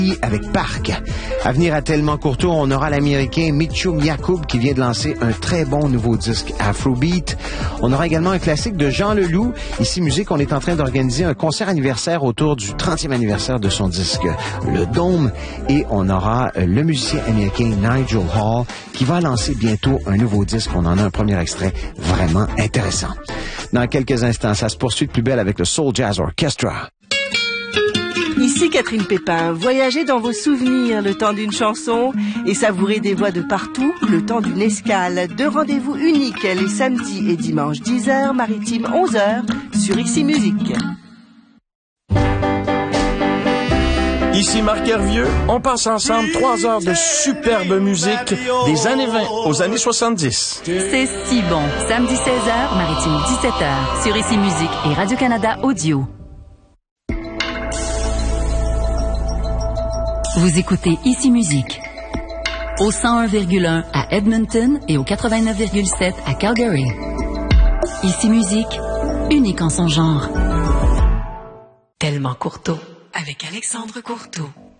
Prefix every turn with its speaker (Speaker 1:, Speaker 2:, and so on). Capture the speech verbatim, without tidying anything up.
Speaker 1: avec Park. À venir à Tellement Courtois, on aura l'Américain Mitchum Yacoub qui vient de lancer un très bon nouveau disque Afrobeat. On aura également un classique de Jean Leloup. Ici Musique, on est en train d'organiser un concert anniversaire autour du trentième anniversaire de son disque Le Dôme. Et on aura le musicien américain Nigel Hall qui va lancer bientôt un nouveau disque. On en a un premier extrait vraiment intéressant. Dans quelques instants, ça se poursuit de plus belle avec le Soul Jazz Orchestra.
Speaker 2: Ici Catherine Pépin, voyagez dans vos souvenirs le temps d'une chanson et savourez des voix de partout le temps d'une escale. Deux rendez-vous uniques les samedis et dimanches dix heures, maritime onze heures sur Ici Musique.
Speaker 3: Ici Marc Hervieux, on passe ensemble trois heures de superbe musique des années vingt aux années soixante-dix.
Speaker 4: C'est si bon. Samedi seize heures, maritime dix-sept heures sur Ici Musique et Radio-Canada Audio. Vous écoutez Ici Musique au cent un virgule un à Edmonton et au quatre-vingt-neuf virgule sept à Calgary. Ici Musique, unique en son genre. Tellement Courteau avec Alexandre Courteau.